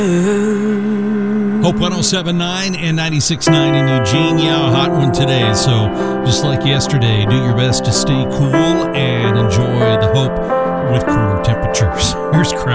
Hope 107.9 and 96.9 in Eugene. Yeah, a hot one today. So just like yesterday, do your best to stay cool and enjoy